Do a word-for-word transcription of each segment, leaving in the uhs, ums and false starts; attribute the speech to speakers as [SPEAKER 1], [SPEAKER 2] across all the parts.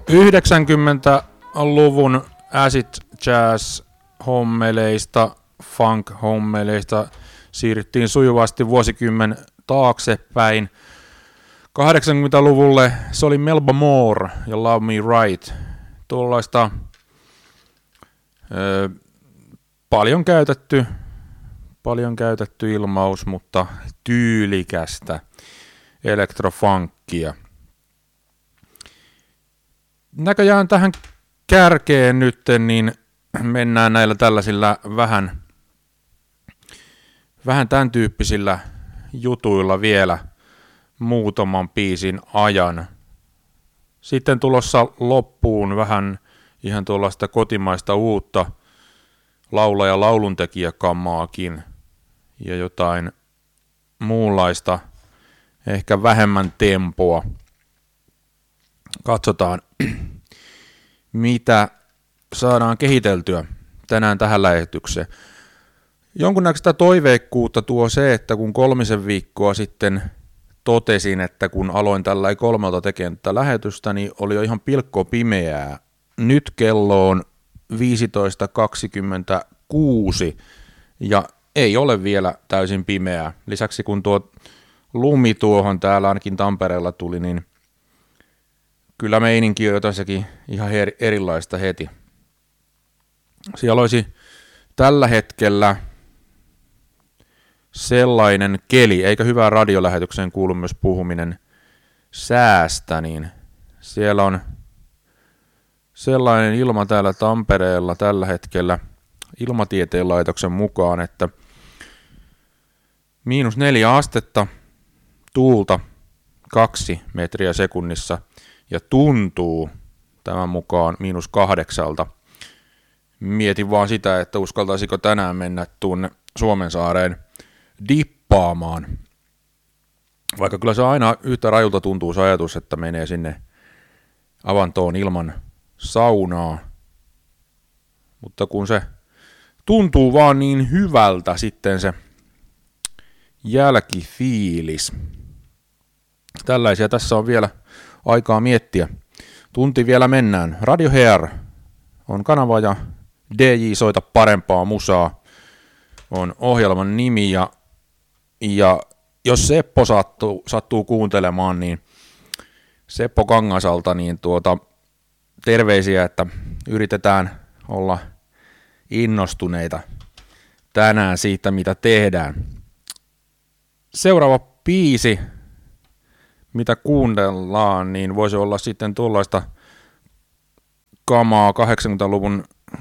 [SPEAKER 1] yhdeksänkymmentäluvun acid jazz hommeleista, funk hommeleista siirryttiin sujuvasti vuosikymmen taaksepäin. kahdeksankymmentäluvulle se oli Melba Moore ja Love Me Right. Tuollaista ö, paljon käytetty, paljon käytetty ilmaus, mutta tyylikästä elektrofunkkia. Näköjään tähän kärkeen nyt niin mennään näillä tällaisilla vähän, vähän tämän tyyppisillä jutuilla vielä muutaman biisin ajan. Sitten tulossa loppuun vähän ihan tuollaista kotimaista uutta laula- ja lauluntekijäkammaakin ja jotain muunlaista, ehkä vähemmän tempoa. Katsotaan, mitä saadaan kehiteltyä tänään tähän lähetykseen. Jonkunnäköistä toiveikkuutta tuo se, että kun kolmisen viikkoa sitten totesin, että kun aloin tällä kolmelta tekemään tätä lähetystä, niin oli jo ihan pilkko pimeää. Nyt kello on viisitoista kaksikymmentäkuusi ja ei ole vielä täysin pimeää. Lisäksi kun tuo lumi tuohon täällä ainakin Tampereella tuli, niin kyllä meininki on jotainkin ihan erilaista heti. Siellä olisi tällä hetkellä sellainen keli, eikä hyvään radiolähetykseen kuulu myös puhuminen säästä, niin siellä on sellainen ilma täällä Tampereella tällä hetkellä Ilmatieteen laitoksen mukaan, että miinus neljä astetta, tuulta kaksi metriä sekunnissa ja tuntuu tämän mukaan miinus kahdeksalta. Mietin vaan sitä, että uskaltaisiko tänään mennä tuonne Suomensaareen dippaamaan. Vaikka kyllä se aina yhtä rajulta tuntuu se ajatus, että menee sinne avantoon ilman saunaa. Mutta kun se tuntuu vaan niin hyvältä sitten se jälkifiilis. Tällaisia tässä on vielä aikaa miettiä. Tunti vielä mennään. Radio Hair on kanava ja D J Soita parempaa musaa on ohjelman nimi ja, ja jos Seppo sattuu, sattuu kuuntelemaan, niin Seppo Kangasalta niin tuota, terveisiä, että yritetään olla innostuneita tänään siitä, mitä tehdään. Seuraava biisi, mitä kuunnellaan, niin voisi olla sitten tuollaista kamaa kahdeksankymmentäluvun,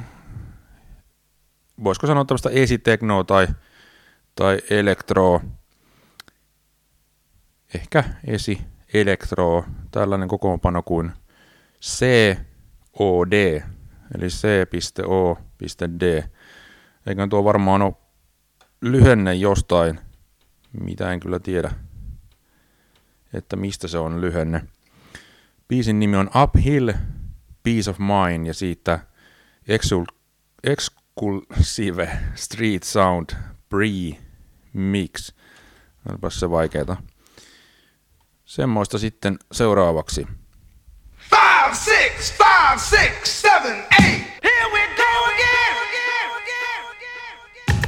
[SPEAKER 1] voisiko sanoa tämmöistä esiteknoa tai, tai elektroa, ehkä esi-elektroa, tällainen kokoonpano kuin C O D, eli C O D. Eikä tuo varmaan ole lyhenne jostain, mitä en kyllä tiedä, että mistä se on lyhenne. Biisin nimi on Uphill, Peace of Mind ja siitä Exclusive Street Sound Pre-Mix. Onpas se vaikeeta. Semmoista sitten seuraavaksi.
[SPEAKER 2] Five, six, five, six, seven, eight.